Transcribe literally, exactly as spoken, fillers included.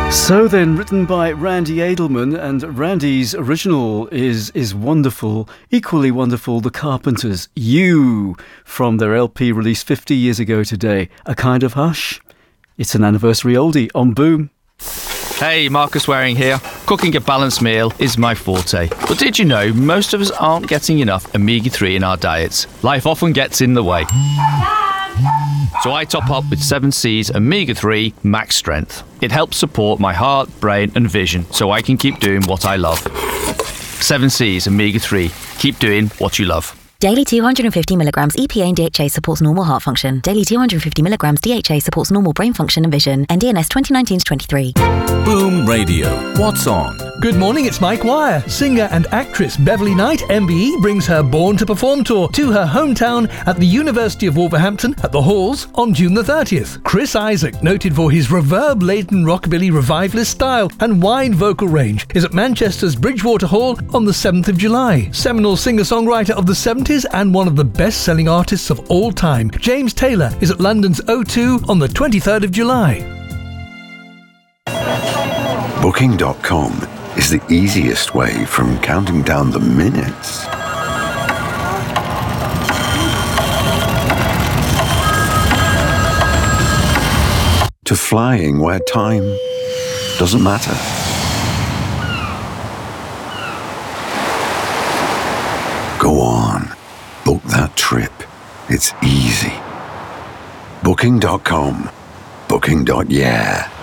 So then, written by Randy Edelman, and Randy's original is is wonderful, equally wonderful, The Carpenters, You, from their L P released fifty years ago today, A Kind of Hush. It's an anniversary oldie on Boom. Hey, Marcus Waring here. Cooking a balanced meal is my forte. But did you know most of us aren't getting enough omega three in our diets? Life often gets in the way. So I top up with seven Seas Omega three Max Strength. It helps support my heart, brain and vision so I can keep doing what I love. seven Seas Omega three. Keep doing what you love. Daily two hundred fifty milligrams E P A and D H A supports normal heart function. Daily two hundred fifty milligrams D H A supports normal brain function and vision. N D N S twenty nineteen to twenty-three. Boom Radio. What's on? Good morning, it's Mike Wire. Singer and actress Beverly Knight, M B E, brings her Born to Perform tour to her hometown at the University of Wolverhampton at the Halls on June the thirtieth. Chris Isaak, noted for his reverb-laden rockabilly revivalist style and wide vocal range, is at Manchester's Bridgewater Hall on the seventh of July. Seminal singer-songwriter of the seventies and one of the best-selling artists of all time, James Taylor, is at London's O two on the twenty-third of July. Booking dot com is the easiest way from counting down the minutes to flying where time doesn't matter. Go on, book that trip. It's easy. Booking dot com. Booking. Yeah.